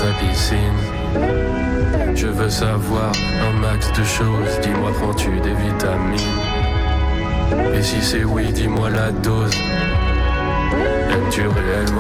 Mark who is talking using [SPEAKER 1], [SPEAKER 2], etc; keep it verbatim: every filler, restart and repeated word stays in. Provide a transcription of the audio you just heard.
[SPEAKER 1] ta piscine. Je veux savoir un max de choses. Dis-moi, prends-tu des vitamines? Et si c'est oui, dis-moi la dose. Aimes-tu réellement?